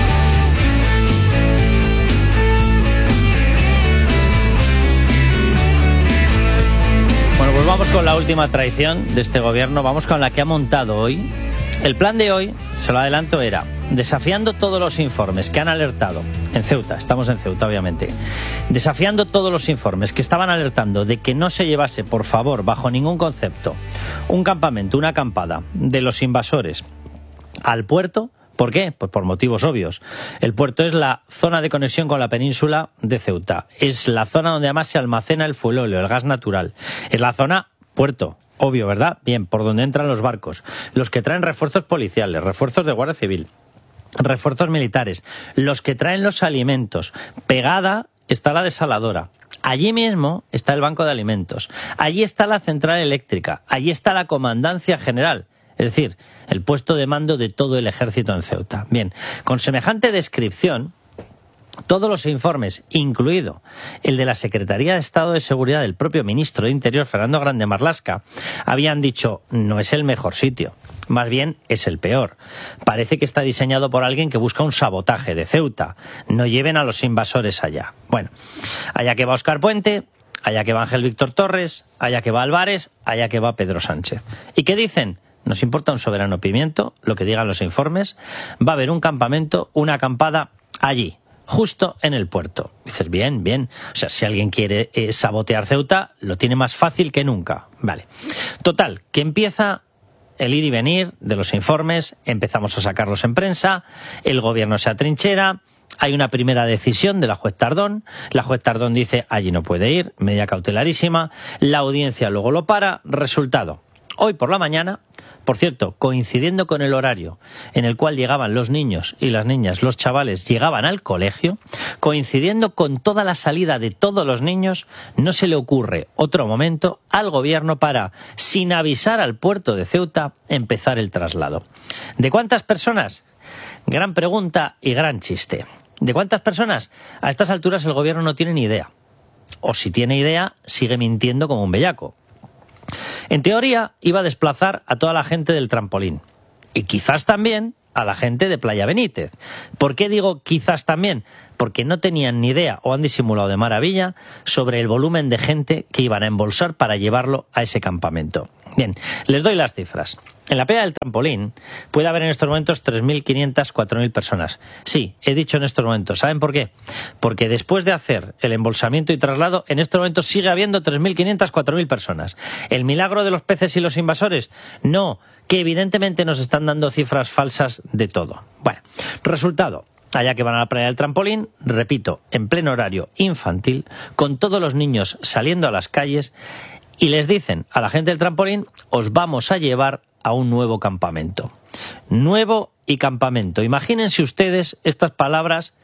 Bueno, pues vamos con la última traición de este gobierno, vamos con la que ha montado hoy. El plan de hoy, se lo adelanto, era desafiando todos los informes que han alertado, en Ceuta, estamos en Ceuta obviamente, desafiando todos los informes que estaban alertando de que no se llevase, por favor, bajo ningún concepto, un campamento, una acampada de los invasores al puerto. ¿Por qué? Pues por motivos obvios. El puerto es la zona de conexión con la península de Ceuta. Es la zona donde además se almacena el fuelóleo, el gas natural. Es la zona puerto. Obvio, ¿verdad? Bien, por donde entran los barcos. Los que traen refuerzos policiales, refuerzos de Guardia Civil, refuerzos militares, los que traen los alimentos. Pegada está la desaladora. Allí mismo está el banco de alimentos. Allí está la central eléctrica. Allí está la comandancia general. Es decir, el puesto de mando de todo el ejército en Ceuta. Bien, con semejante descripción, todos los informes, incluido el de la Secretaría de Estado de Seguridad del propio ministro de Interior, Fernando Grande Marlaska, habían dicho, no es el mejor sitio, más bien es el peor. Parece que está diseñado por alguien que busca un sabotaje de Ceuta. No lleven a los invasores allá. Bueno, allá que va Óscar Puente, allá que va Ángel Víctor Torres, allá que va Álvarez, allá que va Pedro Sánchez. ¿Y qué dicen? Nos importa un soberano pimiento, lo que digan los informes. Va a haber un campamento, una acampada allí, justo en el puerto. Dices, bien, bien. O sea, si alguien quiere sabotear Ceuta, lo tiene más fácil que nunca. Vale. Total, que empieza el ir y venir de los informes, empezamos a sacarlos en prensa, el gobierno se atrinchera, hay una primera decisión de la juez Tardón, la juez Tardón dice, allí no puede ir, medida cautelarísima, la audiencia luego lo para, resultado. Hoy por la mañana, por cierto, coincidiendo con el horario en el cual llegaban los niños y las niñas, los chavales llegaban al colegio, coincidiendo con toda la salida de todos los niños, no se le ocurre otro momento al gobierno para, sin avisar al puerto de Ceuta, empezar el traslado. ¿De cuántas personas? Gran pregunta y gran chiste. ¿De cuántas personas? A estas alturas el gobierno no tiene ni idea. O si tiene idea, sigue mintiendo como un bellaco. En teoría, iba a desplazar a toda la gente del Trampolín. Y quizás también a la gente de Playa Benítez. ¿Por qué digo quizás también? Porque no tenían ni idea, o han disimulado de maravilla, sobre el volumen de gente que iban a embolsar para llevarlo a ese campamento. Bien, les doy las cifras. En la playa del Trampolín puede haber en estos momentos 3.500, 4.000 personas. Sí, he dicho en estos momentos. ¿Saben por qué? Porque después de hacer el embolsamiento y traslado, en estos momentos sigue habiendo 3.500, 4.000 personas. ¿El milagro de los peces y los invasores? No, que evidentemente nos están dando cifras falsas de todo. Bueno, resultado. Allá que van a la playa del Trampolín, repito, en pleno horario infantil, con todos los niños saliendo a las calles, y les dicen a la gente del Trampolín, os vamos a llevar a un nuevo campamento. Nuevo y campamento. Imagínense ustedes estas palabras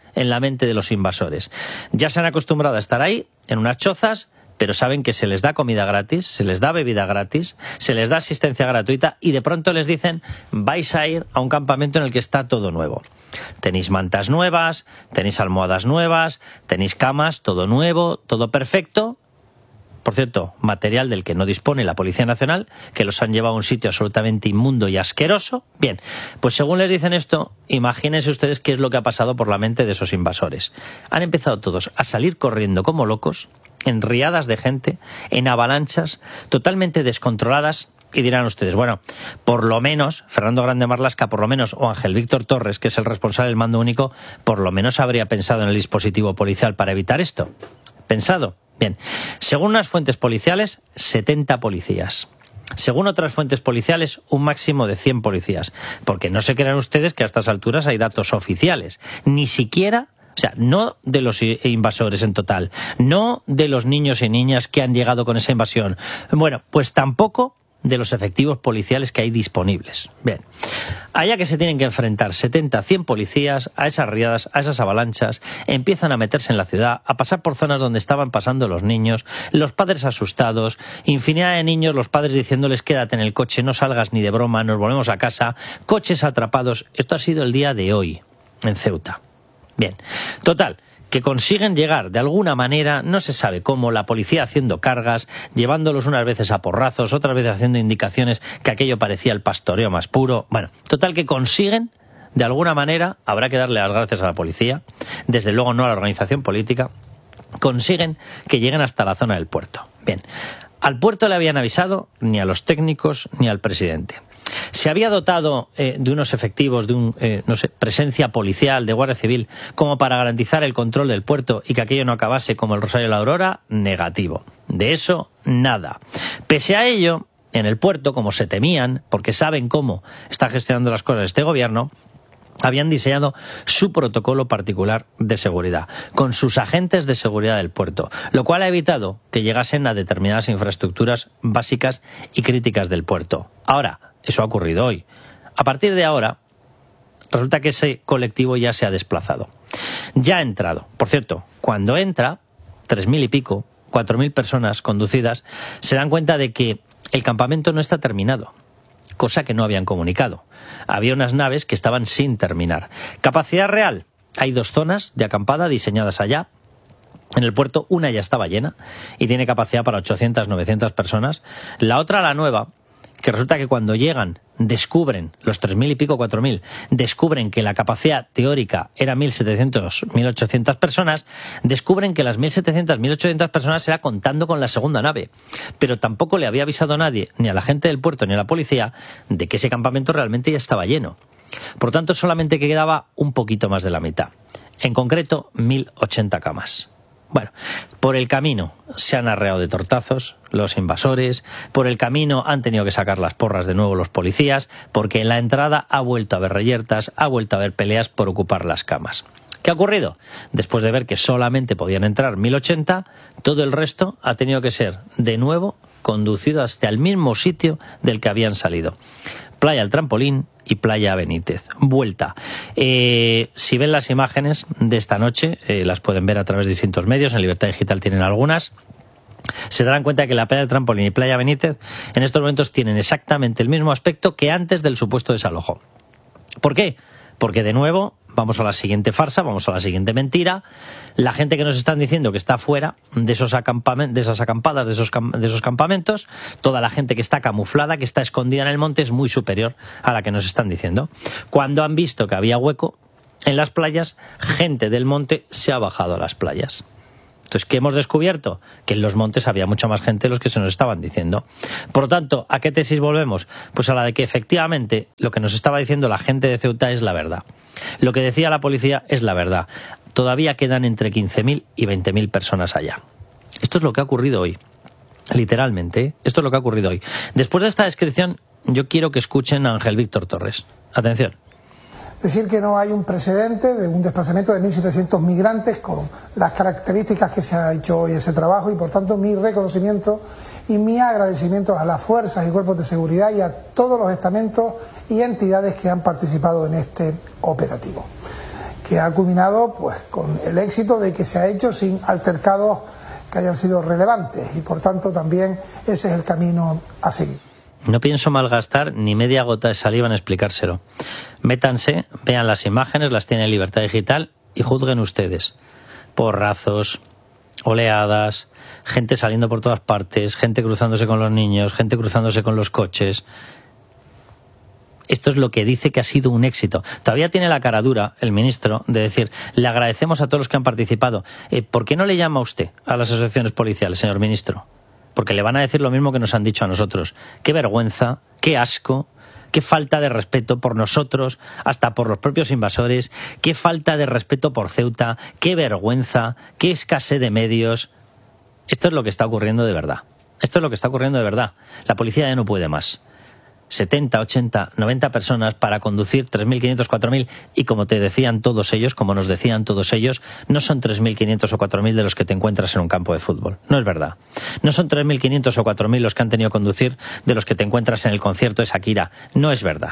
en la mente de los invasores. Ya se han acostumbrado a estar ahí, en unas chozas, pero saben que se les da comida gratis, se les da bebida gratis, se les da asistencia gratuita y de pronto les dicen vais a ir a un campamento en el que está todo nuevo. Tenéis mantas nuevas, tenéis almohadas nuevas, tenéis camas, todo nuevo, todo perfecto. Por cierto, material del que no dispone la Policía Nacional, que los han llevado a un sitio absolutamente inmundo y asqueroso. Bien, pues según les dicen esto, imagínense ustedes qué es lo que ha pasado por la mente de esos invasores. Han empezado todos a salir corriendo como locos, en riadas de gente, en avalanchas, totalmente descontroladas. Y dirán ustedes, bueno, por lo menos, Fernando Grande Marlaska, por lo menos, o Ángel Víctor Torres, que es el responsable del mando único, por lo menos habría pensado en el dispositivo policial para evitar esto. ¿Pensado? Bien, según unas fuentes policiales, 70 policías. Según otras fuentes policiales, un máximo de 100 policías. Porque no se crean ustedes que a estas alturas hay datos oficiales. Ni siquiera, o sea, no de los invasores en total, no de los niños y niñas que han llegado con esa invasión. Bueno, pues tampoco de los efectivos policiales que hay disponibles. Bien, allá que se tienen que enfrentar 70, 100 policías a esas riadas, a esas avalanchas, empiezan a meterse en la ciudad, a pasar por zonas donde estaban pasando los niños, los padres asustados, infinidad de niños, los padres diciéndoles quédate en el coche, no salgas ni de broma, nos volvemos a casa, coches atrapados. Esto ha sido el día de hoy en Ceuta. Bien, total, que consiguen llegar de alguna manera, no se sabe cómo, la policía haciendo cargas, llevándolos unas veces a porrazos, otras veces haciendo indicaciones que aquello parecía el pastoreo más puro. Bueno, total que consiguen, de alguna manera, habrá que darle las gracias a la policía, desde luego no a la organización política, consiguen que lleguen hasta la zona del puerto. Bien, al puerto le habían avisado ni a los técnicos ni al presidente. Se había dotado de unos efectivos, de presencia policial, de Guardia Civil, como para garantizar el control del puerto y que aquello no acabase como el Rosario de la Aurora. Negativo. De eso, nada. Pese a ello, en el puerto, como se temían, porque saben cómo está gestionando las cosas este gobierno, habían diseñado su protocolo particular de seguridad, con sus agentes de seguridad del puerto, lo cual ha evitado que llegasen a determinadas infraestructuras básicas y críticas del puerto. Ahora, eso ha ocurrido hoy. A partir de ahora, resulta que ese colectivo ya se ha desplazado. Ya ha entrado. Por cierto, cuando entra, 3.000 y pico, 4.000 personas conducidas, se dan cuenta de que el campamento no está terminado, cosa que no habían comunicado. Había unas naves que estaban sin terminar. Capacidad real. Hay 2 zonas de acampada diseñadas allá. En el puerto una ya estaba llena y tiene capacidad para 800, 900 personas. La otra, la nueva, que resulta que cuando llegan, descubren, los 3.000 y pico, 4.000, descubren que la capacidad teórica era 1.700, 1.800 personas, descubren que las 1.700, 1.800 personas era contando con la segunda nave. Pero tampoco le había avisado a nadie, ni a la gente del puerto ni a la policía, de que ese campamento realmente ya estaba lleno. Por tanto, solamente quedaba un poquito más de la mitad. En concreto, 1.080 camas. Bueno, por el camino se han arreado de tortazos los invasores, por el camino han tenido que sacar las porras de nuevo los policías, porque en la entrada ha vuelto a haber reyertas, ha vuelto a haber peleas por ocupar las camas. ¿Qué ha ocurrido? Después de ver que solamente podían entrar 1.080, todo el resto ha tenido que ser de nuevo conducido hasta el mismo sitio del que habían salido. Playa El Trampolín y Playa Benítez. Vuelta. Si ven las imágenes de esta noche, las pueden ver a través de distintos medios, en Libertad Digital tienen algunas, se darán cuenta de que la Playa del Trampolín y Playa Benítez en estos momentos tienen exactamente el mismo aspecto que antes del supuesto desalojo. ¿Por qué? Porque de nuevo vamos a la siguiente farsa, vamos a la siguiente mentira. La gente que nos están diciendo que está fuera de esas acampadas, de esos campamentos, toda la gente que está camuflada, que está escondida en el monte, es muy superior a la que nos están diciendo. Cuando han visto que había hueco en las playas, gente del monte se ha bajado a las playas. Entonces, ¿qué hemos descubierto? Que en los montes había mucha más gente de los que se nos estaban diciendo. Por lo tanto, ¿a qué tesis volvemos? Pues a la de que efectivamente lo que nos estaba diciendo la gente de Ceuta es la verdad. Lo que decía la policía es la verdad. Todavía quedan entre 15.000 y 20.000 personas allá. Esto es lo que ha ocurrido hoy. Literalmente, ¿eh? Esto es lo que ha ocurrido hoy. Después de esta descripción, yo quiero que escuchen a Ángel Víctor Torres. Atención. Decir que no hay un precedente de un desplazamiento de 1.700 migrantes con las características que se ha hecho hoy ese trabajo, y por tanto mi reconocimiento y mi agradecimiento a las fuerzas y cuerpos de seguridad y a todos los estamentos y entidades que han participado en este operativo. que ha culminado pues con el éxito de que se ha hecho sin altercados que hayan sido relevantes, y por tanto también ese es el camino a seguir. No pienso malgastar ni media gota de saliva en explicárselo. Métanse, vean las imágenes, las tiene en Libertad Digital y juzguen ustedes. Porrazos, oleadas, gente saliendo por todas partes, gente cruzándose con los niños, gente cruzándose con los coches. Esto es lo que dice que ha sido un éxito. Todavía tiene la cara dura el ministro de decir, le agradecemos a todos los que han participado. ¿Por qué no le llama usted a las asociaciones policiales, señor ministro? Porque le van a decir lo mismo que nos han dicho a nosotros. Qué vergüenza, qué asco, qué falta de respeto por nosotros, hasta por los propios invasores, qué falta de respeto por Ceuta, qué vergüenza, qué escasez de medios. Esto es lo que está ocurriendo de verdad. Esto es lo que está ocurriendo de verdad. La policía ya no puede más. 70, 80, 90 personas para conducir 3.500, 4.000, y como te decían todos ellos, como nos decían todos ellos, no son 3.500 o 4.000 de los que te encuentras en un campo de fútbol. No es verdad. No son 3.500 o 4.000 los que han tenido que conducir de los que te encuentras en el concierto de Shakira. No es verdad.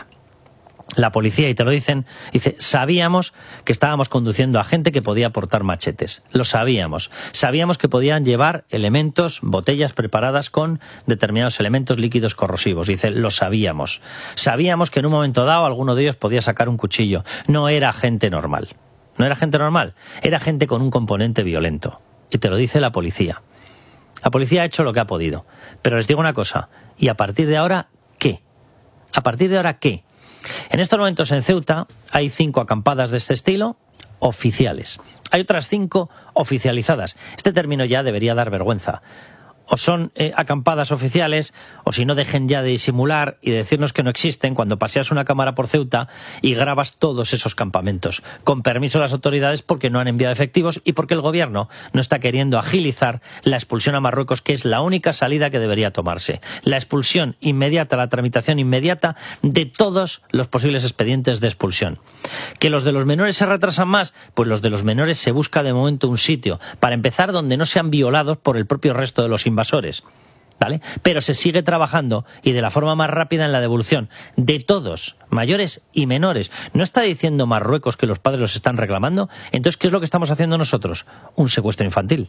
La policía, y te lo dicen, dice, sabíamos que estábamos conduciendo a gente que podía portar machetes. Lo sabíamos. Sabíamos que podían llevar elementos, botellas preparadas con determinados elementos líquidos corrosivos. Dice, lo sabíamos. Sabíamos que en un momento dado alguno de ellos podía sacar un cuchillo. No era gente normal. No era gente normal. Era gente con un componente violento. Y te lo dice la policía. La policía ha hecho lo que ha podido. Pero les digo una cosa. ¿Y a partir de ahora qué? ¿A partir de ahora qué? En estos momentos en Ceuta hay 5 acampadas de este estilo oficiales. Hay otras 5 oficializadas. Este término ya debería dar vergüenza. O son acampadas oficiales, o si no, dejen ya de disimular y de decirnos que no existen cuando paseas una cámara por Ceuta y grabas todos esos campamentos, con permiso de las autoridades, porque no han enviado efectivos y porque el gobierno no está queriendo agilizar la expulsión a Marruecos, que es la única salida que debería tomarse. La expulsión inmediata, la tramitación inmediata de todos los posibles expedientes de expulsión. ¿Que los de los menores se retrasan más? Pues los de los menores se busca de momento un sitio, para empezar, donde no sean violados por el propio resto de los invasores, ¿vale? Pero se sigue trabajando, y de la forma más rápida, en la devolución de todos, mayores y menores. ¿No está diciendo Marruecos que los padres los están reclamando? Entonces, ¿qué es lo que estamos haciendo nosotros? Un secuestro infantil.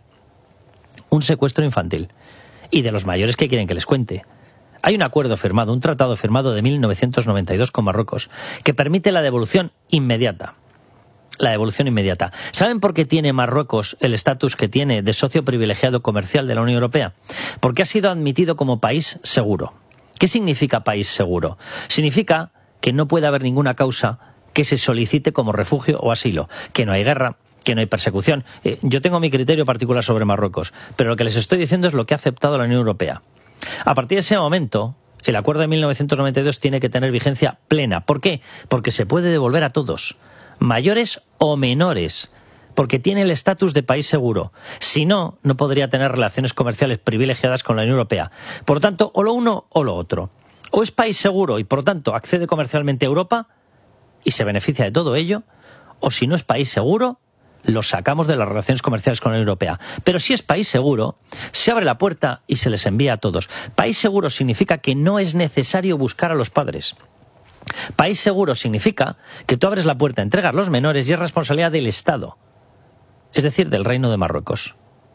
Un secuestro infantil. Y de los mayores, ¿qué quieren que les cuente? Hay un acuerdo firmado, un tratado firmado de 1992 con Marruecos, que permite la devolución inmediata. La devolución inmediata. ¿Saben por qué tiene Marruecos el estatus que tiene de socio privilegiado comercial de la Unión Europea? Porque ha sido admitido como país seguro. ¿Qué significa país seguro? Significa que no puede haber ninguna causa que se solicite como refugio o asilo, que no hay guerra, que no hay persecución. Yo tengo mi criterio particular sobre Marruecos, pero lo que les estoy diciendo es lo que ha aceptado la Unión Europea. A partir de ese momento, el acuerdo de 1992 tiene que tener vigencia plena. ¿Por qué? Porque se puede devolver a todos, mayores o menores, porque tiene el estatus de país seguro. Si no, no podría tener relaciones comerciales privilegiadas con la Unión Europea. Por lo tanto, o lo uno o lo otro. O es país seguro y, por lo tanto, accede comercialmente a Europa y se beneficia de todo ello, o si no es país seguro, lo sacamos de las relaciones comerciales con la Unión Europea. Pero si es país seguro, se abre la puerta y se les envía a todos. País seguro significa que no es necesario buscar a los padres. País seguro significa que tú abres la puerta, entregas los menores y es responsabilidad del Estado, es decir, del Reino de Marruecos.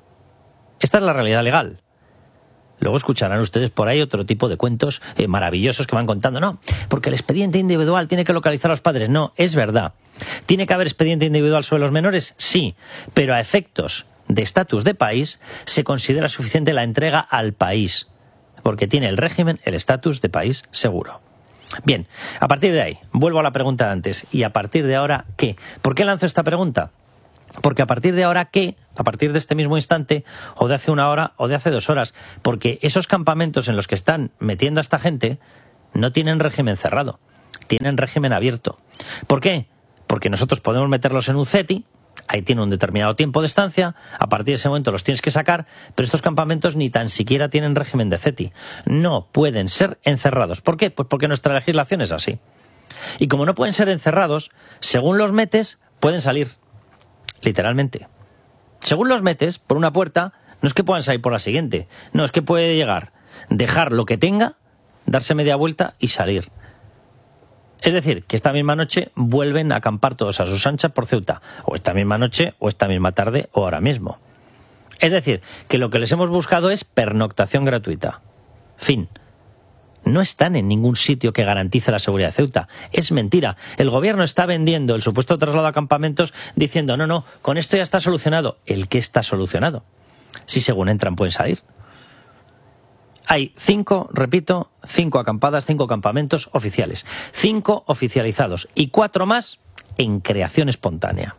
Esta es la realidad legal. Luego escucharán ustedes por ahí otro tipo de cuentos maravillosos que van contando. No, porque el expediente individual tiene que localizar a los padres. No, es verdad. ¿Tiene que haber expediente individual sobre los menores? Sí, pero a efectos de estatus de país se considera suficiente la entrega al país, porque tiene el régimen, el estatus de país seguro. Bien, a partir de ahí, vuelvo a la pregunta de antes. ¿Y a partir de ahora qué? ¿Por qué lanzo esta pregunta? Porque a partir de ahora qué, a partir de este mismo instante, o de hace 1 hora, o de hace 2 horas, porque esos campamentos en los que están metiendo a esta gente no tienen régimen cerrado, tienen régimen abierto. ¿Por qué? Porque nosotros podemos meterlos en un CETI, ahí tiene un determinado tiempo de estancia, a partir de ese momento los tienes que sacar, pero estos campamentos ni tan siquiera tienen régimen de CETI. No pueden ser encerrados. ¿Por qué? Pues porque nuestra legislación es así. Y como no pueden ser encerrados, según los metes, pueden salir. Literalmente. Según los metes por una puerta, no es que puedan salir por la siguiente. No, es que puede llegar, dejar lo que tenga, darse media vuelta y salir. Es decir, que esta misma noche vuelven a acampar todos a sus anchas por Ceuta, o esta misma noche, o esta misma tarde, o ahora mismo. Es decir, que lo que les hemos buscado es pernoctación gratuita. Fin. No están en ningún sitio que garantice la seguridad de Ceuta. Es mentira. El gobierno está vendiendo el supuesto traslado a campamentos diciendo, no, con esto ya está solucionado. ¿El qué está solucionado? Si según entran pueden salir. Hay 5 acampadas, 5 campamentos oficiales, 5 oficializados y 4 más en creación espontánea.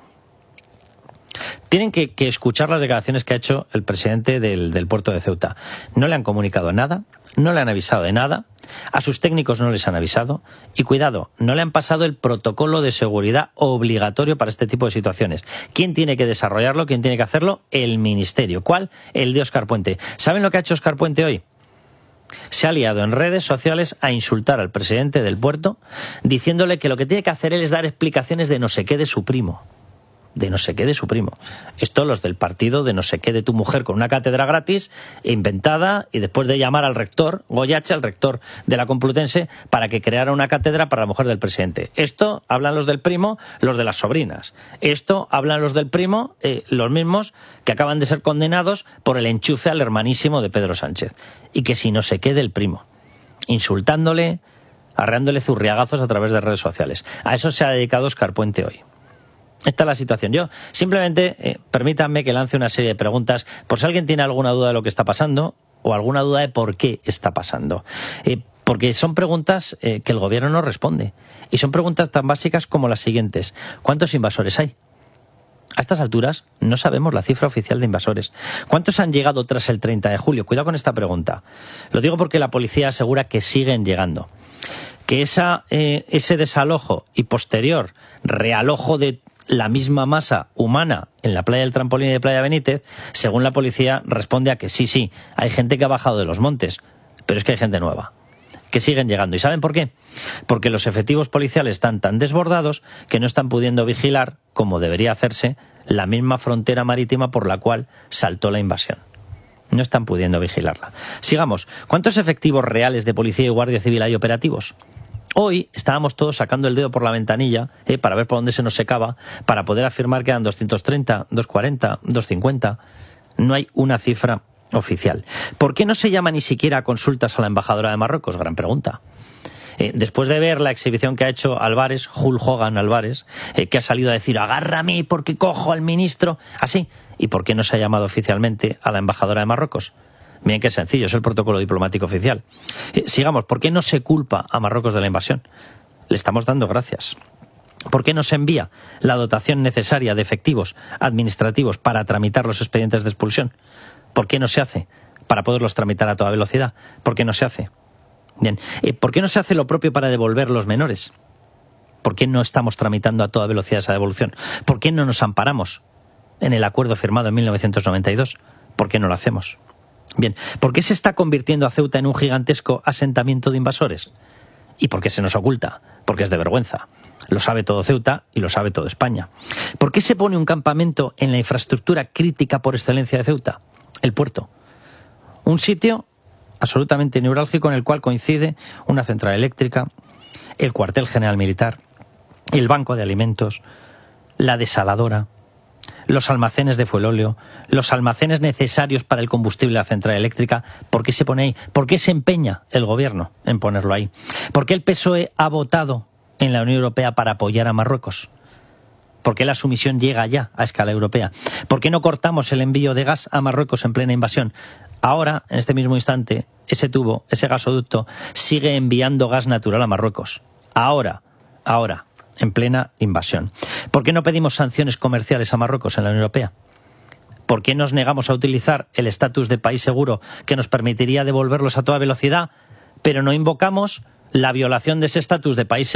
Tienen que escuchar las declaraciones que ha hecho el presidente del puerto de Ceuta. No le han comunicado nada, no le han avisado de nada, a sus técnicos no les han avisado y, cuidado, no le han pasado el protocolo de seguridad obligatorio para este tipo de situaciones. ¿Quién tiene que desarrollarlo? ¿Quién tiene que hacerlo? El Ministerio. ¿Cuál? El de Óscar Puente. ¿Saben lo que ha hecho Óscar Puente hoy? Se ha liado en redes sociales a insultar al presidente del puerto diciéndole que lo que tiene que hacer él es dar explicaciones de no sé qué de su primo. De no sé qué de su primo. Esto los del partido de no sé qué de tu mujer con una cátedra gratis inventada y después de llamar al rector, Goyache, al rector de la Complutense, para que creara una cátedra para la mujer del presidente. Esto hablan los del primo, los de las sobrinas. Esto hablan los del primo, los mismos que acaban de ser condenados por el enchufe al hermanísimo de Pedro Sánchez. Y que si no sé qué del primo. Insultándole, arreándole zurriagazos a través de redes sociales. A eso se ha dedicado Óscar Puente hoy. Esta es la situación. Yo simplemente permítanme que lance una serie de preguntas por si alguien tiene alguna duda de lo que está pasando o alguna duda de por qué está pasando. Porque son preguntas que el gobierno no responde. Y son preguntas tan básicas como las siguientes. ¿Cuántos invasores hay? A estas alturas no sabemos la cifra oficial de invasores. ¿Cuántos han llegado tras el 30 de julio? Cuidado con esta pregunta. Lo digo porque la policía asegura que siguen llegando. Que ese desalojo y posterior realojo de la misma masa humana en la playa del Trampolín y de Playa Benítez, según la policía, responde a que sí, hay gente que ha bajado de los montes, pero es que hay gente nueva, que siguen llegando. ¿Y saben por qué? Porque los efectivos policiales están tan desbordados que no están pudiendo vigilar, como debería hacerse, la misma frontera marítima por la cual saltó la invasión. No están pudiendo vigilarla. Sigamos. ¿Cuántos efectivos reales de policía y guardia civil hay operativos? Hoy estábamos todos sacando el dedo por la ventanilla para ver por dónde se nos secaba, para poder afirmar que eran 230, 240, 250. No hay una cifra oficial. ¿Por qué no se llama ni siquiera a consultas a la embajadora de Marruecos? Gran pregunta. Después de ver la exhibición que ha hecho Álvarez, Hulk Hogan Álvarez, que ha salido a decir agárrame porque cojo al ministro, así. ¿Y por qué no se ha llamado oficialmente a la embajadora de Marruecos? Bien, que sencillo, es el protocolo diplomático oficial. Sigamos, ¿por qué no se culpa a Marruecos de la invasión? Le estamos dando gracias. ¿Por qué no se envía la dotación necesaria de efectivos administrativos para tramitar los expedientes de expulsión? ¿Por qué no se hace? Para poderlos tramitar a toda velocidad. ¿Por qué no se hace? Bien, ¿por qué no se hace lo propio para devolver los menores? ¿Por qué no estamos tramitando a toda velocidad esa devolución? ¿Por qué no nos amparamos en el acuerdo firmado en 1992? ¿Por qué no lo hacemos? Bien, ¿por qué se está convirtiendo a Ceuta en un gigantesco asentamiento de invasores? ¿Y por qué se nos oculta? Porque es de vergüenza. Lo sabe todo Ceuta y lo sabe todo España. ¿Por qué se pone un campamento en la infraestructura crítica por excelencia de Ceuta? El puerto. Un sitio absolutamente neurálgico en el cual coincide una central eléctrica, el cuartel general militar, el banco de alimentos, la desaladora, los almacenes de fuelóleo, los almacenes necesarios para el combustible de la central eléctrica. ¿Por qué se pone ahí? ¿Por qué se empeña el gobierno en ponerlo ahí? ¿Por qué el PSOE ha votado en la Unión Europea para apoyar a Marruecos? ¿Por qué la sumisión llega ya a escala europea? ¿Por qué no cortamos el envío de gas a Marruecos en plena invasión? Ahora, en este mismo instante, ese tubo, ese gasoducto, sigue enviando gas natural a Marruecos. Ahora, en plena invasión. ¿Por qué no pedimos sanciones comerciales a Marruecos en la Unión Europea? ¿Por qué nos negamos a utilizar el estatus de país seguro que nos permitiría devolverlos a toda velocidad, pero no invocamos la violación de ese estatus de país seguro